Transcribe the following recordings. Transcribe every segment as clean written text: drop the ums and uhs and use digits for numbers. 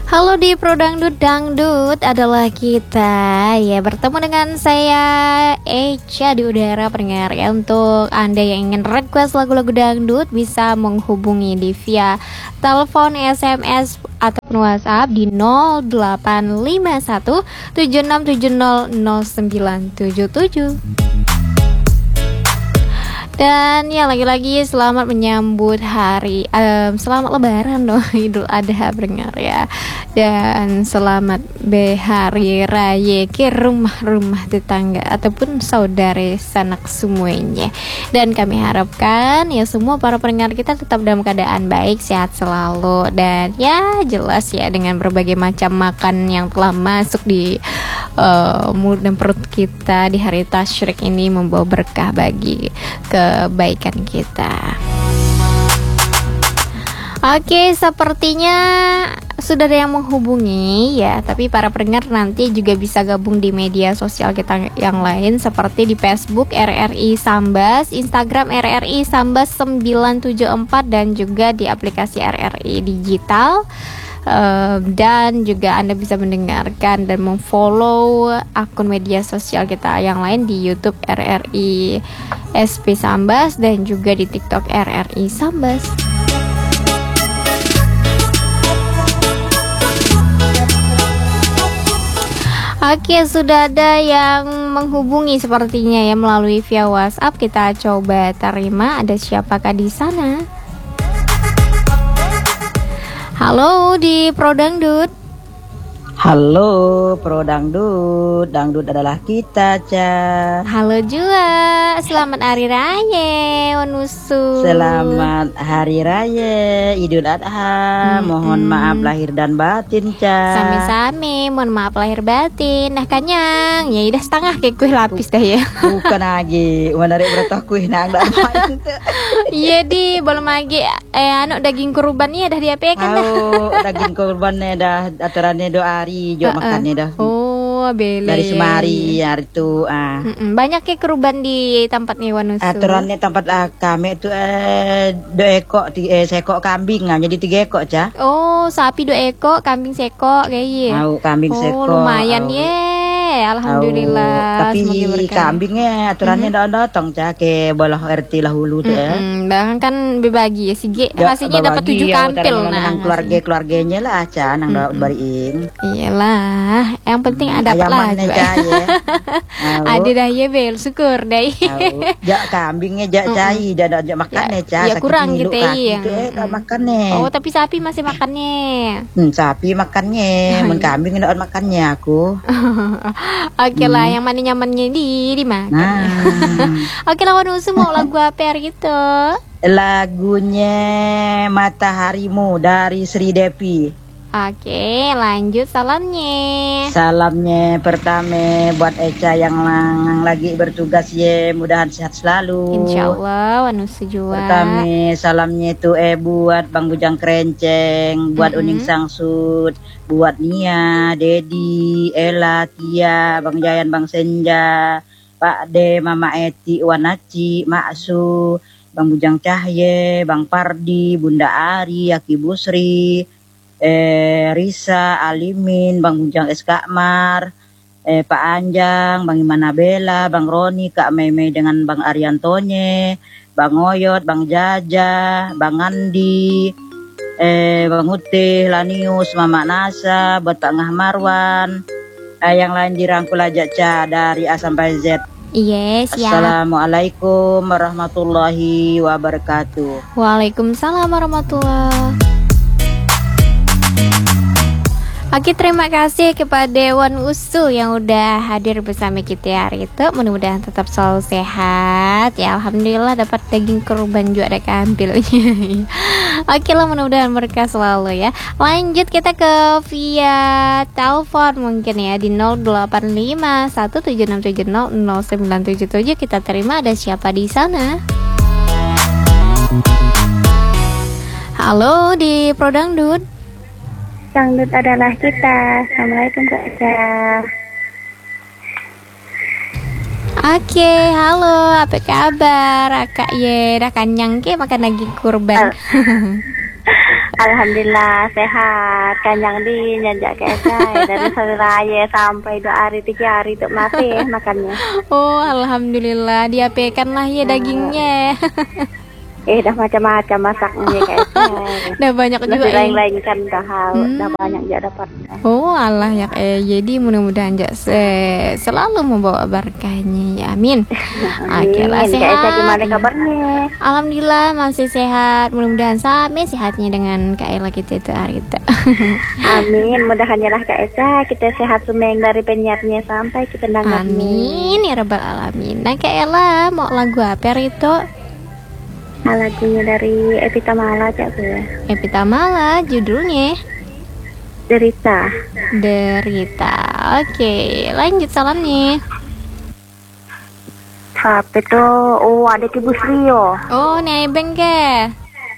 Halo di Pro Dangdut, Dangdut adalah kita ya. Bertemu dengan saya Echa di udara pendengar ya. Untuk Anda yang ingin request lagu-lagu dangdut bisa menghubungi di via telepon, SMS ataupun WhatsApp di 0851 7670 0977. Dan ya lagi-lagi selamat menyambut hari selamat lebaran dong, Idul Adha pendengar ya. Dan selamat berhari raya ke rumah-rumah tetangga ataupun saudara sanak semuanya. Dan kami harapkan ya semua para pendengar kita tetap dalam keadaan baik, sehat selalu. Dan ya jelas ya dengan berbagai macam makan yang telah masuk di mulut dan perut kita di hari tasyrik ini membawa berkah bagi kebaikan kita. Oke, sepertinya sudah ada yang menghubungi ya. Tapi para pendengar nanti juga bisa gabung di media sosial kita yang lain seperti di Facebook RRI Sambas, Instagram RRI Sambas 974 dan juga di aplikasi RRI Digital. Dan juga Anda bisa mendengarkan dan memfollow akun media sosial kita yang lain di YouTube RRI SP Sambas dan juga di TikTok RRI Sambas. Oke, sudah ada yang menghubungi sepertinya ya melalui via WhatsApp. Kita coba terima, ada siapakah di sana? Halo di Pro Dangdut. Halo Pro Dangdut, dangdut adalah kita, Ca. Halo juga, selamat hari raya Wanusu. Selamat hari raya Idul Adha. Mohon maaf lahir dan batin, Ca. Sami-sami, mohon maaf lahir batin. Nah kanyang, ya udah setengah kayak kue lapis dah ya. Bukan lagi, menarik bertah kue nang dah main tuh. Iya di, belum lagi anu daging kurbannya dah diapakan dah. Oh, daging kurbannya dah aturannya doa jo makannya dah. Oh, beli. Dari semari hari itu banyak ya kurban di tempatnya Wanusu. Aturannya tempat kami itu 2 ekor sekok kambing jadi 3 ekor, Ca. Oh, sapi 2 ekor, kambing sekok kayaknya. Kambing sekok. Lumayan ya. Alhamdulillah. Tapi kambingnya aturannya datang, Ca, ke bolah RT lah hulu tuh. Bahkan kan berbagi ya sige hasilnya dapat 7 kampil nah keluarganya lah, Ca, nang bariin. Iyalah, yang penting ada lah juga. Ada dah ya bel, syukur dai. Jak kambingnya jak cai dan jak makannya, Ca. Ya kurang gitu ya. Makannya. Oh, tapi sapi masih makannya. Sapi makannya, mun kambing ndak makannya aku. Oke lah, yang mana nyamannya di mana? Oke lah, Wanusu mau lagu apa hari itu? Lagunya Mataharimu dari Sri Devi. Oke, lanjut salamnya. Salamnya pertama buat Echa yang lagi bertugas ya, mudahan sehat selalu. Insyaallah, Wanusu juga. Pertama salamnya itu buat Bang Bujang Kerenceng, buat Uning Sangsud, buat Nia, Dedi, Ella, Tia, Bang Jayan, Bang Senja, Pak De, Mama Eti, Wanaci, Maksu, Bang Bujang Cahye, Bang Pardi, Bunda Ari, Aki Busri, Risa, Alimin, Bang Bujang Eskakmar, Pak Anjang, Bang Imana Bella, Bang Roni, Kak Meme dengan Bang Ariantonye, Bang Oyot, Bang Jaja, Bang Andi, Bang Utih, Lanius, Mama Nasa, buat Pak Ngah Marwan, yang lain dirangkul aja, Ca, dari A sampai Z. Yes, ya. Assalamualaikum warahmatullahi wabarakatuh. Waalaikumsalam warahmatullahi. Oke, terima kasih kepada Wanusu yang udah hadir bersama kita hari itu. Mudah-mudahan tetap selalu sehat ya. Alhamdulillah dapat daging kurban juga ada kampilnya. Oke lah, mudah-mudahan berkah selalu ya. Lanjut kita ke via telepon mungkin ya di 0851 7670 0977. Kita terima, ada siapa di sana? Halo di Pro Dangdut. Dangdut adalah kita. Assalamualaikum Kak Echa. Oke, halo, apa kabar? Kak ye, dah kanyang ke makan daging kurban. Alhamdulillah sehat. Kanyang di nyajak ke Esa dari hari raya sampai 2 hari 3 hari itu masih makannya. Oh, alhamdulillah diapekan lah ya dagingnya. Dah macam-macam masaknya ke Esa. Udah banyak juga Lebih ya. lain-lain kan dah banyak dia dapat. Oh Allah ya jadi mudah-mudahan selalu membawa berkahnya ya amin. Oke lah Kak sehat. Esa gimana kabarnya? Alhamdulillah masih sehat. Mudah-mudahan sampai sehatnya dengan Kak Ella kita itu hari itu. Amin, mudahannya lah Kak Esa kita sehat sumeng dari penyiarnya sampai kita dengar. Amin ya rabbal alamin. Nah Kak Ella mau lagu apa hari itu? Lagunya dari Evita Mala Cak gue. Evita Mala judulnya Derita. Derita. Oke, lanjut salamnya. Siapa tuh? Oh, adik Ibu Srio. Oh, nebeng ke?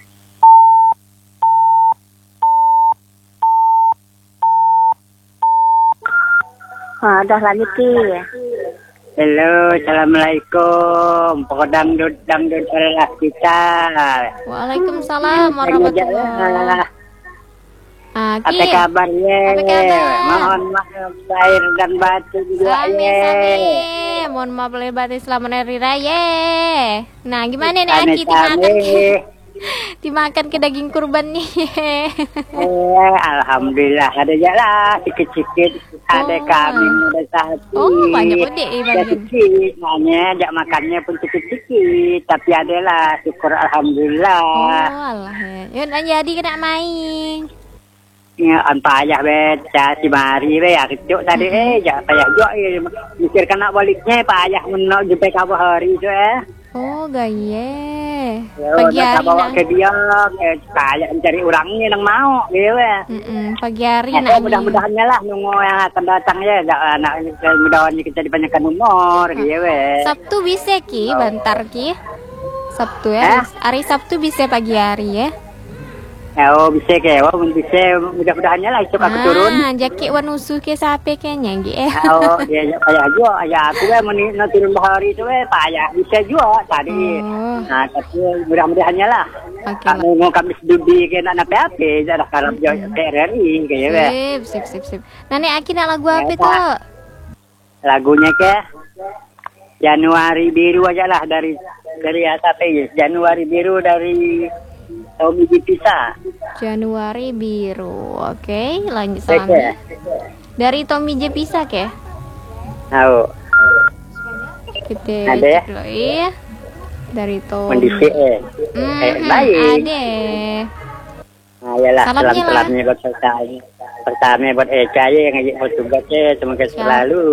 Dah lanjut Ki. Halo, assalamualaikum. Pokok dangdut adalah kita. Waalaikumsalam warahmatullahi. Apa kabarnya? Apa kabar? Mohon maaf lahir dan batin juga Amin. Mohon maaf lahir batin selamat hari raya. Nah, gimana nih Aki dimakan ke daging kurban nih? Alhamdulillah ada jalan sikit-sikit. Ada kami ada sapi. Oh, banyak gede sedikit. Makanya jak makannya pun sikit-sikit. Tapi adalah syukur alhamdulillah. Oh, Allah ya. Yun, jadi kena main. Ya, payah beca si mari be ya kecuk tadi jak payah jo mikir kena baliknya payah menol jumpa kabar hari itu Oh gaya pagi hari bawa ke dia kayak mencari orangnya yang mau gitu pagi hari mudah-mudahannya lah nunggu yang akan datang ya anak mudah-mudahan kita dipanjangkan umur gitu Sabtu bisa Ki bentar Ki Sabtu ya hari Sabtu bisa pagi hari ya. Oh bisa kayak, bisa mudah-mudahannya lah coba aku turun. Jaki wanusu ke sape kayaknya Oh ya payah juga, ya aku kan mau turun bahari itu payah bisa juga tadi. Nah tapi mudah-mudahannya lah. Mau kami studi ke anak PAP, jadi karena PRRI kayaknya. Sip. Nani Aki nak lagu apa itu? Lagunya ke Januari Biru aja lah dari apa Januari Biru dari Tommy Jepisa. Januari Biru. Oke, lanjut salamnya. Dari Tommy Jepisa ke? Tahu. Kita ada ya? Iya. Dari Tommy. Kondisi baik. Ada. Nah, yalah salamnya buat saya. Pertama buat Eka yang ngajak buat tugasnya semoga selalu.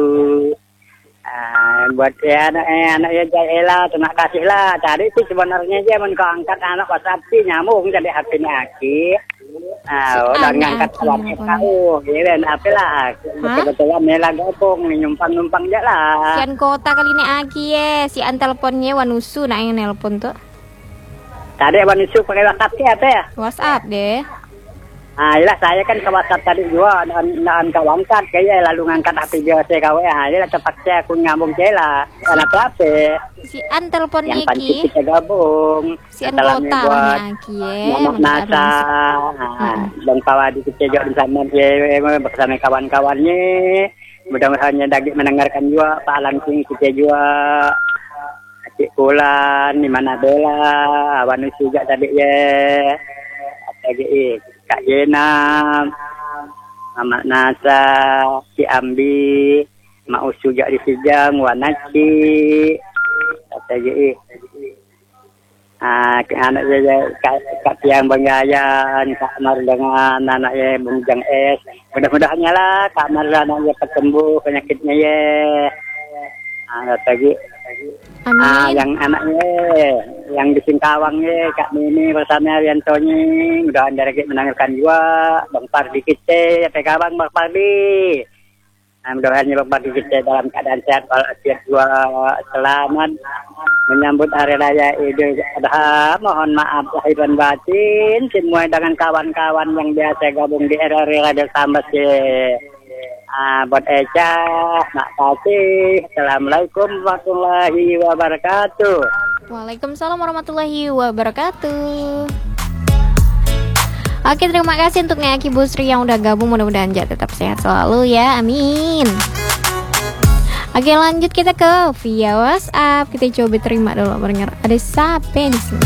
Buat anaknya Jaela terima kasih lah tadi sih sebenarnya dia kau angkat anak WhatsApp sih nyambung jadi HP-nya Aki udah ngangkat WhatsApp kau dan apa lah kebetulan Mela gabung numpang aja lah sian kota kali ini Aki ya si an teleponnya wanusu nak yang nelpon tuh tadi wanusu pakai WhatsApp sih apa ya WhatsApp deh. Yalah saya kan ke WhatsApp tadi juga dan kau angkat kayaknya lalu ngangkat HP dia saya kau yalah terpaksa aku nyambung lah karena apa si an teleponnya yang panci kita gabung si an kota Aki ya Mama Nasa Bang Pawadi kita juga bersama dia bersama kawan-kawannya mudah-mudahan daging mendengarkan juga Pak Langsing kita juga Cik Kulan di mana Bella Wanus juga tadi ya lagi Kak Jenam, Mama Nasa, Si Ambi, Mak Usu juga di Sijang, Wanaci, kata je anak dia Kak Tiang Banggayan, Kak Mar dengan anaknya Bungjang S. Mudah-mudahannya lah Kak Mar anaknya kesembuh penyakitnya ya. Kata je. Yang anaknya yang di Singkawangnya Kak Mimi bersama Ariantonya mudah-mudahan dari menanggalkan juga Bang Pardi kita apa kabar Bang Pardi mudah-mudahan Bang Pardi kita dalam keadaan sehat walafiat juga selamat menyambut hari raya Idul Adha mohon maaf lahir dan batin semua dengan kawan-kawan yang biasa gabung di RRI Radio Sambas buat Eca, makasih. Assalamualaikum warahmatullahi wabarakatuh. Waalaikumsalam warahmatullahi wabarakatuh. Oke, terima kasih untuk Aki Busri yang udah gabung. Mudah-mudahan Anja tetap sehat selalu ya, amin. Oke, lanjut kita ke via WhatsApp. Kita coba terima dulu pendengar. Ada siapa di sini?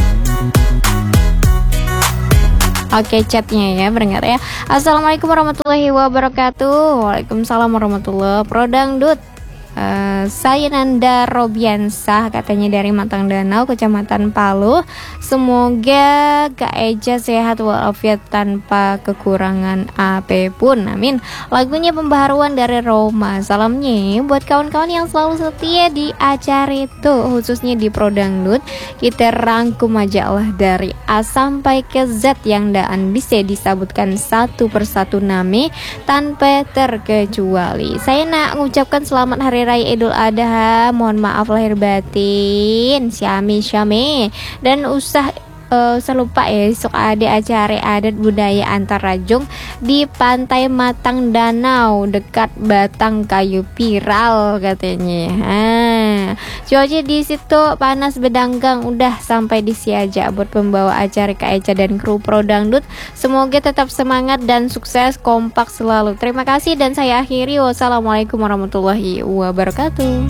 Oke, chatnya ya pendengar ya. Assalamualaikum warahmatullahi wabarakatuh. Waalaikumsalam warahmatullahi wabarakatuh. Saya Nanda Robiansah, katanya dari Matang Danau, Kecamatan Palu. Semoga Kak Eja sehat walafiat tanpa kekurangan apapun, amin. Lagunya pembaharuan dari Roma. Salamnya buat kawan-kawan yang selalu setia di acara itu, khususnya di Pro Dangdut. Kita rangkum aja lah dari A sampai ke Z yang daan bisa disebutkan satu persatu nama tanpa terkecuali. Saya nak mengucapkan selamat Hari Raya Idul Adha. Mohon maaf lahir batin, syami dan usah lupa ya, besok ada acara adat budaya antar rajung di Pantai Matang Danau dekat Batang Kayu Piral katanya. Cuaca di situ panas bedanggang. Udah sampai di Siaja buat pembawa acara Kak Eca dan kru Pro Dangdut. Semoga tetap semangat dan sukses, kompak selalu. Terima kasih dan saya akhiri. Wassalamualaikum warahmatullahi wabarakatuh.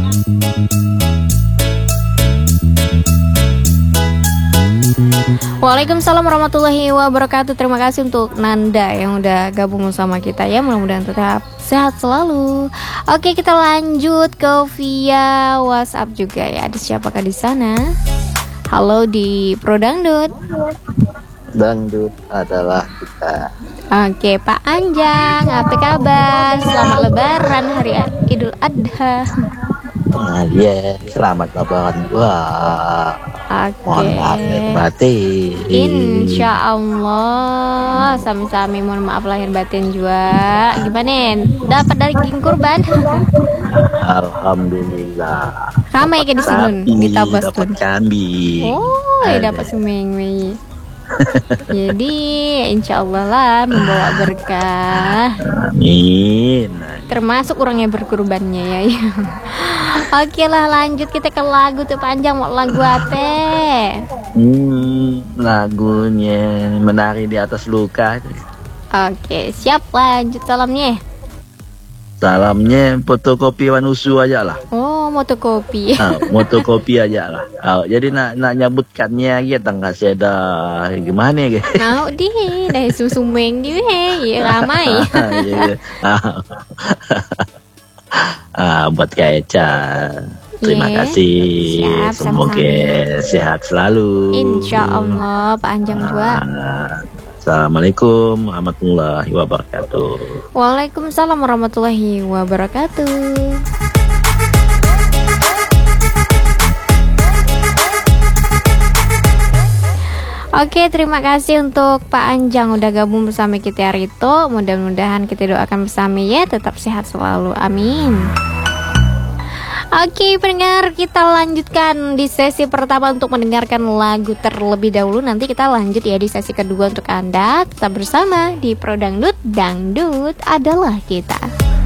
Waalaikumsalam warahmatullahi wabarakatuh. Terima kasih untuk Nanda yang udah gabung sama kita ya. Mudah-mudahan tetap sehat selalu. Oke, kita lanjut ke via WhatsApp juga ya. Ada siapakah di sana? Halo di Pro Dangdut. Dangdut adalah kita. Oke, Pak Anjang, apa kabar? Selamat Lebaran Hari Idul Adha. Selamat Lebaran gua. Mohon maaf lahir batin. Insya Allah sami-sami mohon maaf lahir batin juga. Gimana? Dapat daging kurban? Alhamdulillah. Ramai ke di sini di Tabas dapat kambing. Oh, dapat seminggu. Jadi insya Allah lah membawa berkah. Amin. Termasuk orangnya berkurbannya ya. Oke lah, lanjut kita ke lagu tuh panjang. Mau lagu apa? Lagunya Menari di Atas Luka. Oke, siap, lanjut salamnya. Salamnya fotokopi Wanusu aja lah. Oh, motokopi. Motokopi aja lah. Jadi nak nyebutkannya gitu nggak sih ada gimana ya? Mau deh, dari susumeng di ya ramai. Buat Kak Eca, terima kasih. Siap, semoga sama-sama. sehat selalu. Insya Allah, Pak Anjang juga. Assalamualaikum warahmatullahi wabarakatuh. Waalaikumsalam warahmatullahi wabarakatuh. Oke, terima kasih untuk Pak Anjang udah gabung bersama kita hari itu. Mudah-mudahan kita doakan bersama ya, tetap sehat selalu, amin. Oke pendengar, kita lanjutkan di sesi pertama untuk mendengarkan lagu terlebih dahulu. Nanti kita lanjut ya di sesi kedua untuk Anda. Tetap bersama di Pro Dangdut, Dangdut adalah kita.